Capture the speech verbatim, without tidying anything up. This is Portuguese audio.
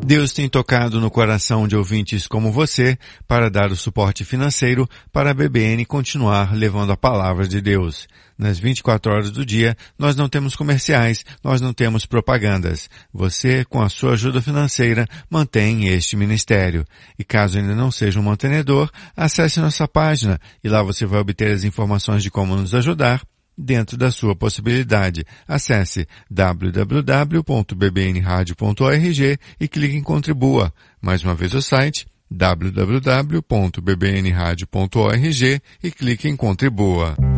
Deus tem tocado no coração de ouvintes como você para dar o suporte financeiro para a B B N continuar levando a palavra de Deus. Nas vinte e quatro horas do dia, nós não temos comerciais, nós não temos propagandas. Você, com a sua ajuda financeira, mantém este ministério. E caso ainda não seja um mantenedor, acesse nossa página e lá você vai obter as informações de como nos ajudar dentro da sua possibilidade. Acesse w w w ponto b b n radio ponto org e clique em Contribua. Mais uma vez o site w w w ponto b b n radio ponto org e clique em Contribua.